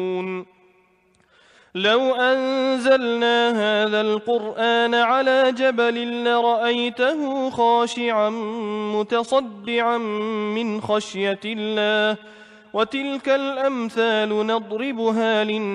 لو أنزلنا هذا القرآن على جبل لرأيته خاشعا متصدعا من خشية الله وتلك الأمثال نضربها للناس